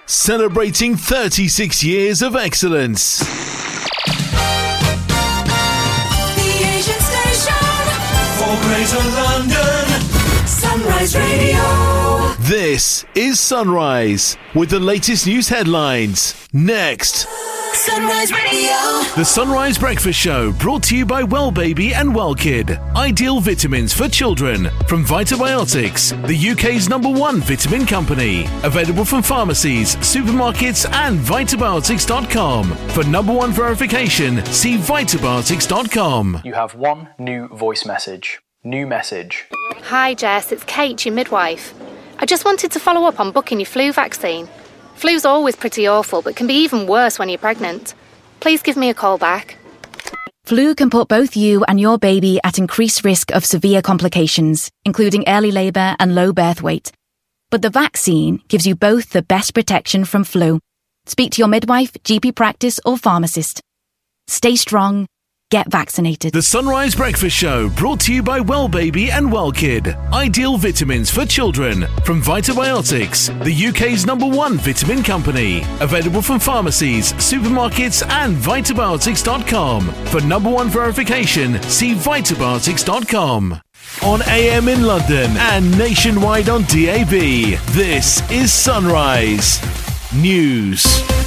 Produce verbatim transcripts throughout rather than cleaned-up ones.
celebrating thirty-six years of excellence. The Asian Station for Greater London, Sunrise Radio. This is Sunrise with the latest news headlines. Next. Sunrise Radio. The Sunrise Breakfast Show brought to you by Well Baby and Well Kid. Ideal vitamins for children from Vitabiotics, the U K's number one vitamin company. Available from pharmacies, supermarkets and vitabiotics dot com. For number one verification, see vitabiotics dot com. You have one new voice message. New message. Hi Jess, it's Kate, your midwife. I just wanted to follow up on booking your flu vaccine. Flu's always pretty awful, but can be even worse when you're pregnant. Please give me a call back. Flu can put both you and your baby at increased risk of severe complications, including early labour and low birth weight. But the vaccine gives you both the best protection from flu. Speak to your midwife, G P practice or pharmacist. Stay strong. Get vaccinated. The Sunrise Breakfast Show brought to you by Well Baby and Well Kid. Ideal vitamins for children from Vitabiotics, the U K's number one vitamin company. Available from pharmacies, supermarkets and vitabiotics dot com. For number one verification, see vitabiotics dot com. On A M in London and nationwide on D A B, this is Sunrise News.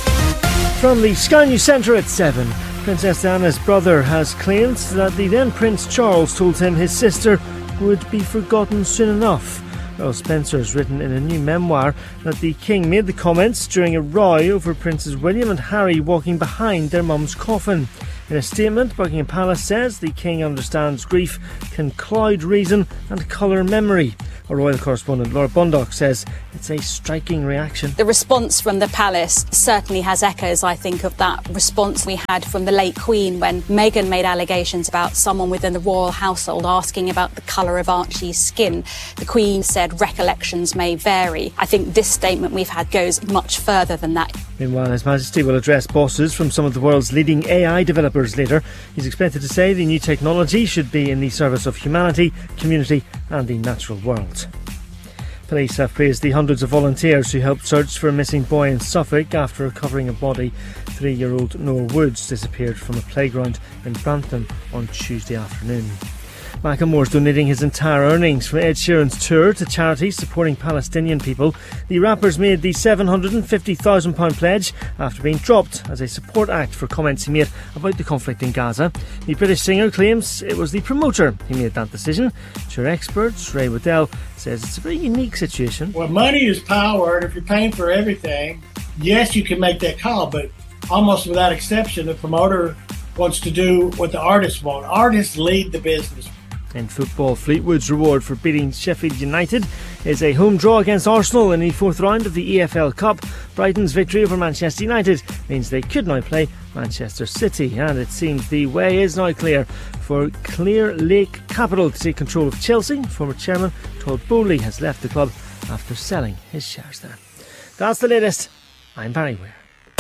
From the Sky News Centre at seven. Princess Diana's brother has claimed that the then Prince Charles told him his sister would be forgotten soon enough. Earl Spencer has written in a new memoir that the King made the comments during a row over Princes William and Harry walking behind their mum's coffin. In a statement, Buckingham Palace says the King understands grief can cloud reason and colour memory. Our royal correspondent Laura Bundock says it's a striking reaction. The response from the palace certainly has echoes, I think, of that response we had from the late Queen when Meghan made allegations about someone within the royal household asking about the colour of Archie's skin. The Queen said recollections may vary. I think this statement we've had goes much further than that. Meanwhile, His Majesty will address bosses from some of the world's leading A I developers later. He's expected to say the new technology should be in the service of humanity, community and the natural world. Police have praised the hundreds of volunteers who helped search for a missing boy in Suffolk after recovering a body. Three-year-old Noah Woods disappeared from a playground in Brampton on Tuesday afternoon. Macklemore's donating his entire earnings from Ed Sheeran's tour to charities supporting Palestinian people. The rapper's made the seven hundred fifty thousand pounds pledge after being dropped as a support act for comments he made about the conflict in Gaza. The British singer claims it was the promoter who made that decision. Tour experts Ray Waddell says it's a very unique situation. Well, money is power, and if you're paying for everything, yes, you can make that call, but almost without exception, the promoter wants to do what the artists want. Artists lead the business. In football, Fleetwood's reward for beating Sheffield United is a home draw against Arsenal in the fourth round of the E F L Cup. Brighton's victory over Manchester United means they could now play Manchester City, and it seems the way is now clear for Clear Lake Capital to take control of Chelsea. Former chairman Todd Bowley has left the club after selling his shares there. That's the latest. I'm Barry Ware.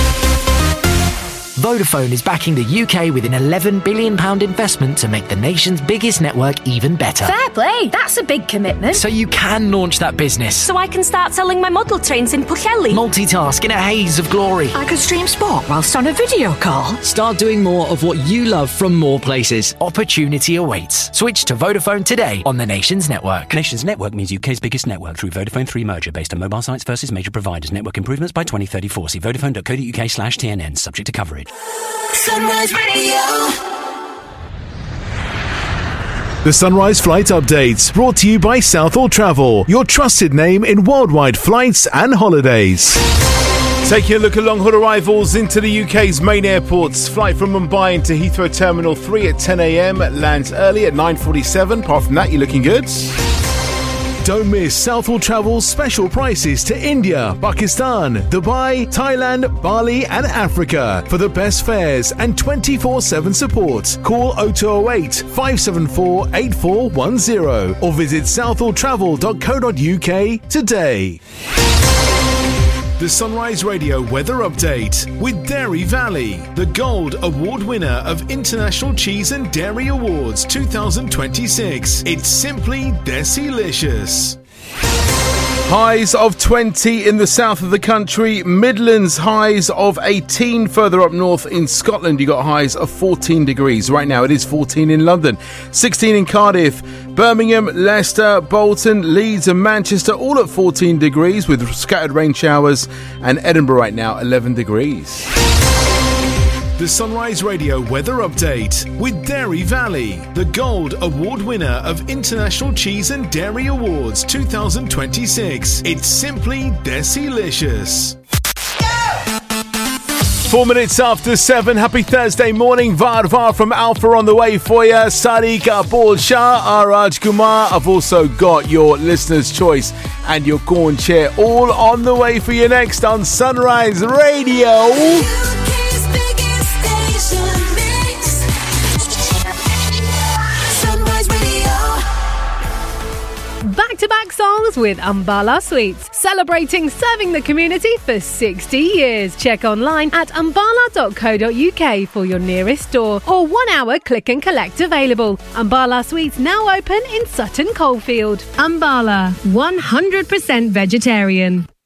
Vodafone is backing the U K with an eleven billion pounds investment to make the nation's biggest network even better. Fair play, that's a big commitment. So you can launch that business. So I can start selling my model trains in Pwllheli. Multitask in a haze of glory. I could stream sport whilst on a video call. Start doing more of what you love from more places. Opportunity awaits. Switch to Vodafone today on the nation's network. Nation's network means U K's biggest network through Vodafone three merger based on mobile sites versus major providers. Network improvements by twenty thirty-four. See vodafone dot co dot uk slash T N N. Subject to coverage. Sunrise Radio. The Sunrise Flight Updates, brought to you by Southall Travel, your trusted name in worldwide flights and holidays. Taking a look at long-haul arrivals into the U K's main airports. Flight from Mumbai into Heathrow Terminal three at ten a.m. lands early at nine forty-seven. Apart from that, you're looking good. Don't miss Southall Travel's special prices to India, Pakistan, Dubai, Thailand, Bali and Africa for the best fares and twenty-four seven support. Call oh two oh eight, five seven four, eight four one oh or visit southall travel dot co dot uk today. The Sunrise Radio Weather Update with Dairy Valley, the Gold Award winner of International Cheese and Dairy Awards twenty twenty-six. It's simply Desilicious. Highs of twenty in the south of the country, Midlands highs of eighteen. Further up north in Scotland, you got highs of fourteen degrees. Right now it is fourteen in London, sixteen in Cardiff, Birmingham, Leicester, Bolton, Leeds and Manchester, all at fourteen degrees with scattered rain showers, and Edinburgh right now eleven degrees. The Sunrise Radio weather update with Dairy Valley, the Gold Award winner of International Cheese and Dairy Awards twenty twenty-six. It's simply Desilicious. Four minutes after seven, happy Thursday morning. Var Var from Alpha on the way for you. Sadiq Abul Shah, Araj Kumar. I've also got your listener's choice and your corn chair all on the way for you next on Sunrise Radio. Back-to-back songs with Ambala Sweets, celebrating serving the community for sixty years. Check online at ambala dot co dot uk for your nearest store or one-hour click and collect available. Ambala Sweets now open in Sutton Coldfield. Ambala, one hundred percent vegetarian.